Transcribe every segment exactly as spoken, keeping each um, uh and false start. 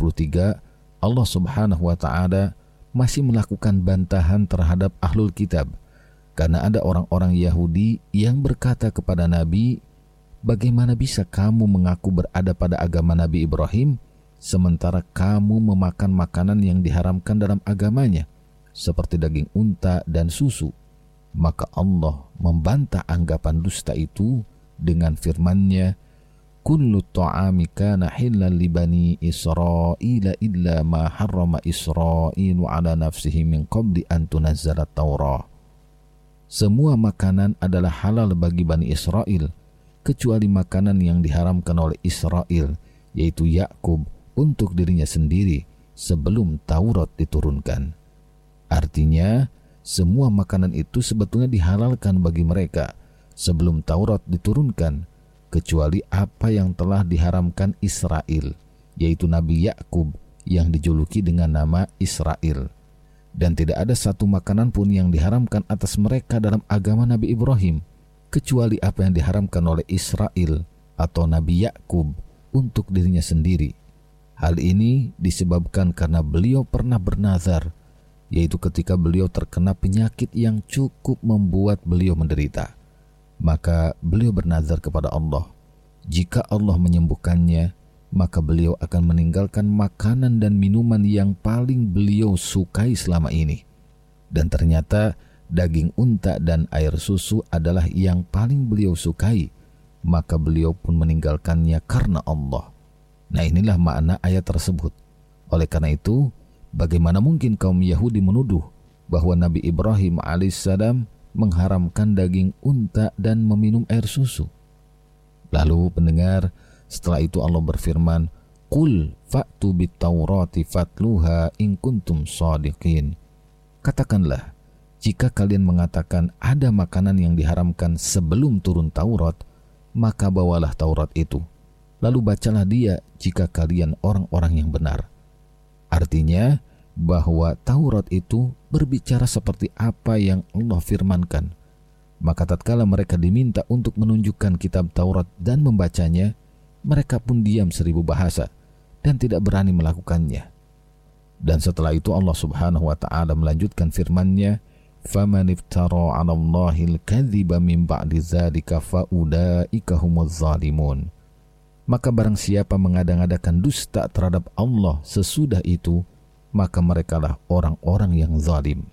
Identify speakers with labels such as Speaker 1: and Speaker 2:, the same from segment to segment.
Speaker 1: puluh tiga, Allah Subhanahu wa Ta'ala masih melakukan bantahan terhadap ahlul kitab karena ada orang-orang Yahudi yang berkata kepada Nabi, bagaimana bisa kamu mengaku berada pada agama Nabi Ibrahim sementara kamu memakan makanan yang diharamkan dalam agamanya seperti daging unta dan susu? Maka Allah membantah anggapan dusta itu dengan firman-Nya, kullu ta'ami kana hillan li bani Israila illa ma harrama Israilu ala nafsihi min qabli an tunazzala Taurah. Semua makanan adalah halal bagi Bani Israel kecuali makanan yang diharamkan oleh Israel, yaitu Yakub, untuk dirinya sendiri sebelum Taurat diturunkan. Artinya, semua makanan itu sebetulnya dihalalkan bagi mereka sebelum Taurat diturunkan, kecuali apa yang telah diharamkan Israel, yaitu Nabi Yakub yang dijuluki dengan nama Israel. Dan tidak ada satu makanan pun yang diharamkan atas mereka dalam agama Nabi Ibrahim, kecuali apa yang diharamkan oleh Israel atau Nabi Yakub untuk dirinya sendiri. Hal ini disebabkan karena beliau pernah bernazar, yaitu ketika beliau terkena penyakit yang cukup membuat beliau menderita. Maka beliau bernazar kepada Allah, jika Allah menyembuhkannya, maka beliau akan meninggalkan makanan dan minuman yang paling beliau sukai selama ini. Dan ternyata daging unta dan air susu adalah yang paling beliau sukai, maka beliau pun meninggalkannya karena Allah. Nah, inilah makna ayat tersebut. Oleh karena itu, bagaimana mungkin kaum Yahudi menuduh bahwa Nabi Ibrahim alaihissalam mengharamkan daging unta dan meminum air susu? Lalu pendengar, setelah itu Allah berfirman, Qul fa'tu bit-taurati fatluha in kuntum shadiqin. Katakanlah, jika kalian mengatakan ada makanan yang diharamkan sebelum turun Taurat, maka bawalah Taurat itu, lalu bacalah dia jika kalian orang-orang yang benar. Artinya, bahwa Taurat itu berbicara seperti apa yang Allah firmankan. Maka tatkala mereka diminta untuk menunjukkan kitab Taurat dan membacanya, mereka pun diam seribu bahasa dan tidak berani melakukannya. Dan setelah itu Allah Subhanahu wa Ta'ala melanjutkan firman-Nya, "Faman iftara 'ala Allahil kadhiba min ba'di dzalika fa ulaika humuz zalimun." Maka barang siapa mengada-ngadakan dusta terhadap Allah sesudah itu, maka merekalah orang-orang yang zalim.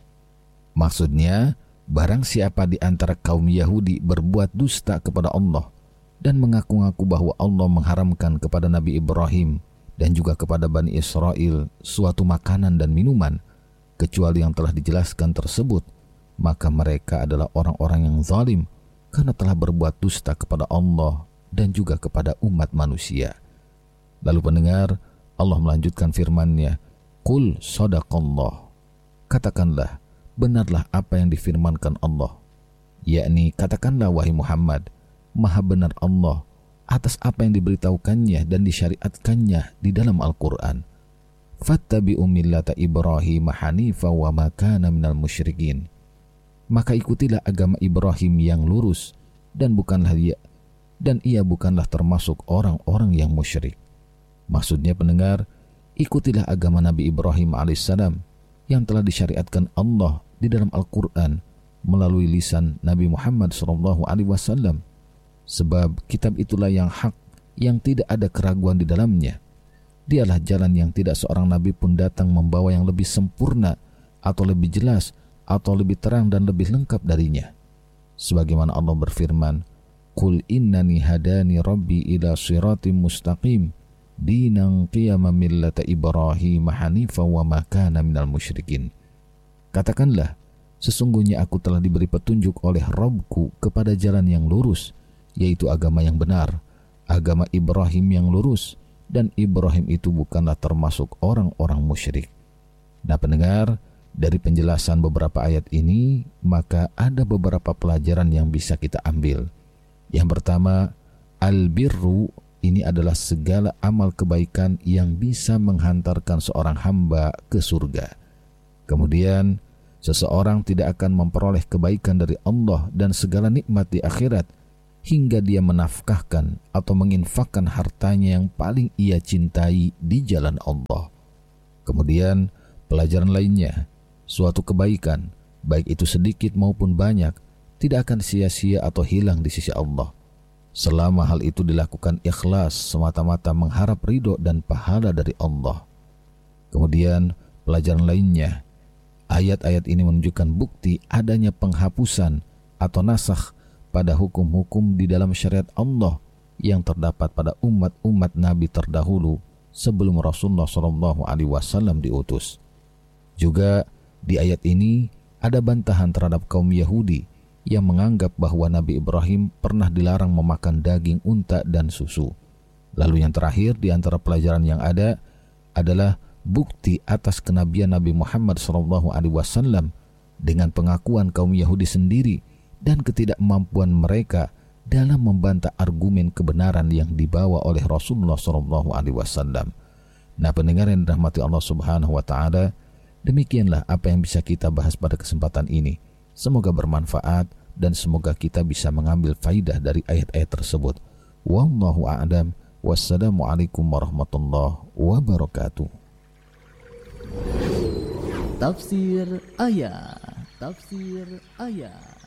Speaker 1: Maksudnya, barang siapa di antara kaum Yahudi berbuat dusta kepada Allah dan mengaku-ngaku bahwa Allah mengharamkan kepada Nabi Ibrahim dan juga kepada Bani Israel suatu makanan dan minuman, kecuali yang telah dijelaskan tersebut, maka mereka adalah orang-orang yang zalim karena telah berbuat dusta kepada Allah dan juga kepada umat manusia. Lalu pendengar, Allah melanjutkan firman-Nya, Qul sadaqallah. Katakanlah, benarlah apa yang difirmankan Allah. Yakni, katakanlah wahai Muhammad, maha benar Allah atas apa yang diberitahukannya dan disyariatkannya di dalam Al-Quran. Fattabi'u millata Ibrahim hanifa wa ma kana minal musyrikin. Maka ikutilah agama Ibrahim yang lurus dan bukanlah dia dan ia bukanlah termasuk orang-orang yang musyrik. Maksudnya pendengar, ikutilah agama Nabi Ibrahim alaihissalam yang telah disyariatkan Allah di dalam Al-Quran melalui lisan Nabi Muhammad shallallahu alaihi wasallam. Sebab kitab itulah yang hak, yang tidak ada keraguan di dalamnya. Dialah jalan yang tidak seorang Nabi pun datang membawa yang lebih sempurna atau lebih jelas atau lebih terang dan lebih lengkap darinya. Sebagaimana Allah berfirman, Qul innani hadani rabbi ila siratim mustaqim dinan qiyama millata Ibrahim hanifa wa ma kana minal musyrikin. Katakanlah, sesungguhnya aku telah diberi petunjuk oleh Rabbku kepada jalan yang lurus, yaitu agama yang benar, agama Ibrahim yang lurus, dan Ibrahim itu bukanlah termasuk orang-orang musyrik. Nah pendengar, dari penjelasan beberapa ayat ini, maka ada beberapa pelajaran yang bisa kita ambil. Yang pertama, al-birru ini adalah segala amal kebaikan yang bisa menghantarkan seorang hamba ke surga. Kemudian, seseorang tidak akan memperoleh kebaikan dari Allah dan segala nikmat di akhirat hingga dia menafkahkan atau menginfakkan hartanya yang paling ia cintai di jalan Allah. Kemudian pelajaran lainnya, suatu kebaikan, baik itu sedikit maupun banyak, tidak akan sia-sia atau hilang di sisi Allah, selama hal itu dilakukan ikhlas semata-mata mengharap ridho dan pahala dari Allah. Kemudian pelajaran lainnya, ayat-ayat ini menunjukkan bukti adanya penghapusan atau nasakh pada hukum-hukum di dalam syariat Allah yang terdapat pada umat-umat Nabi terdahulu sebelum Rasulullah shallallahu alaihi wasallam diutus. Juga di ayat ini ada bantahan terhadap kaum Yahudi yang menganggap bahwa Nabi Ibrahim pernah dilarang memakan daging unta dan susu. Lalu yang terakhir di antara pelajaran yang ada adalah bukti atas kenabian Nabi Muhammad shallallahu alaihi wasallam dengan pengakuan kaum Yahudi sendiri dan ketidakmampuan mereka dalam membantah argumen kebenaran yang dibawa oleh Rasulullah shallallahu alaihi wasallam. Nah, pendengar yang dirahmati Allah Subhanahu wa taala, demikianlah apa yang bisa kita bahas pada kesempatan ini. Semoga bermanfaat dan semoga kita bisa mengambil faidah dari ayat-ayat tersebut. Wallahu a'lam. Wassalamualaikum warahmatullahi wabarakatuh.
Speaker 2: Tafsir ayat. Tafsir ayat.